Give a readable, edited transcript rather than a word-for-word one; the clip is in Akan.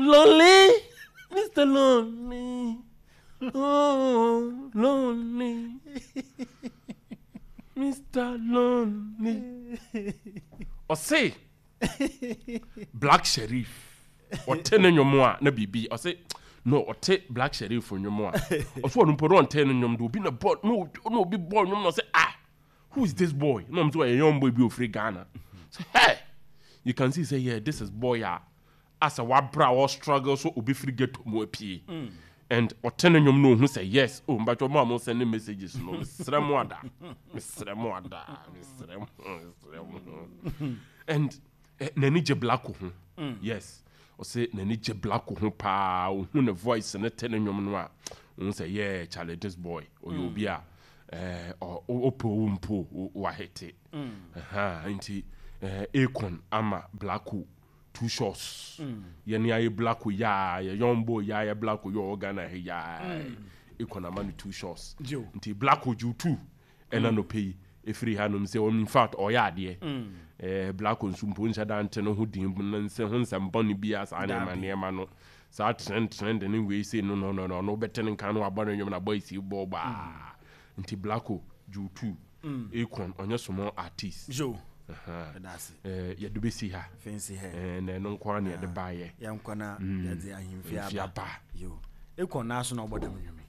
lonely, Mr. Lonely. Oh, lonely. Mr. Lonely. Or say, Black Sheriff. Or ten your moa, na bibi. Or say, no, or take Black Sheriff from your moa. Or for no put on ten in your do be a boy, no, be born, you know, say, who is this boy? No, I'm to a young boy be free Ghana. Say, hey, you can see, say, yeah, this is boy, as a what bra or struggle, so be free get to more pee. And or ten in your know who say, yes, oh, but your mom will send me messages, no, Mr. Mwada, Mr. Mwada, Mr. And Nenije Black, yes. Or say Nenije Black pa who a voice and a telling your noir. Say, yeah, Charlie, this boy, or you'll be a or Opo Umpo or hate it. Auntie Akon Ama Blacku 2 shots. Yenya Blacku ya young boy ya Blacku your organ ya Akon Amani 2 shots. Until Blacku you 2 and no pay. If free hanum say in fact or ya dear Black on Sumpuncha Danteno who dim say some bonny beers and a near mano. So trend anyway say no better than can abandon your boys you boba until Blacko you 2 Akon on your small artist Joe that's you do be see her fancy her and no quantity at the buyer young corner that's him fiaba yo Akon national body